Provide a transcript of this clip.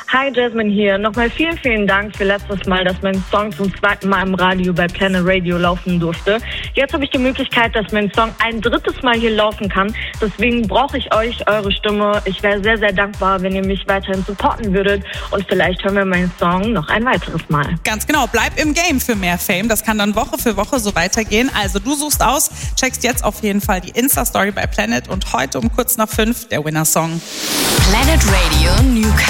Hi Jasmine hier. Nochmal vielen, vielen Dank für letztes Mal, dass mein Song zum zweiten Mal im Radio bei Planet Radio laufen durfte. Jetzt habe ich die Möglichkeit, dass mein Song ein drittes Mal hier laufen kann. Deswegen brauche ich euch, eure Stimme. Ich wäre sehr, sehr dankbar, wenn ihr mich weiterhin supporten würdet. Und vielleicht hören wir meinen Song noch ein weiteres Mal. Ganz genau. Bleib im Game für mehr Fame. Das kann dann Woche für Woche so weitergehen. Also du suchst aus, checkst jetzt auf jeden Fall die Insta-Story bei Planet und heute um kurz nach 5 der Winner-Song. Planet Radio Newcastle.